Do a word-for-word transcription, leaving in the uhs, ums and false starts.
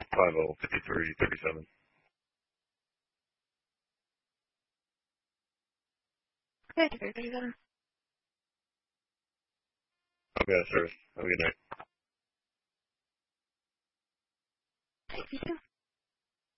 five zero fifty-three thirty-seven. fifty-three thirty-seven. Okay, sir. Have a good night.